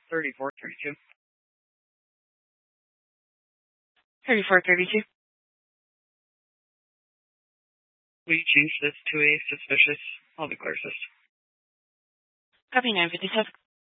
3432. 3432. We change this to a suspicious. I'll declare this. Copy 957.